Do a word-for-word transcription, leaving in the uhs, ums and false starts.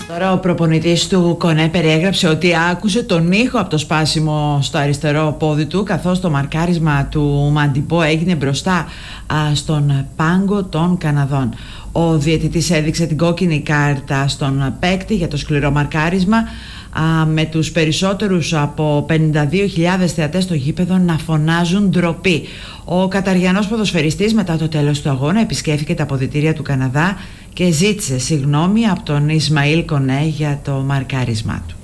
Τώρα ο προπονητής του Κονέ περιέγραψε ότι άκουσε τον ήχο από το σπάσιμο στο αριστερό πόδι του, καθώς το μαρκάρισμα του Μαντιπό έγινε μπροστά α, στον πάγκο των Καναδών. Ο διαιτητής έδειξε την κόκκινη κάρτα στον παίκτη για το σκληρό μαρκάρισμα, α, με τους περισσότερους από πενήντα δύο χιλιάδες θεατές στο γήπεδο να φωνάζουν ντροπή. Ο Καταριανός ποδοσφαιριστής μετά το τέλος του αγώνα επισκέφθηκε τα αποδυτήρια του Καναδά και ζήτησε συγγνώμη από τον Ισμαήλ Κονέ για το μαρκάρισμά του.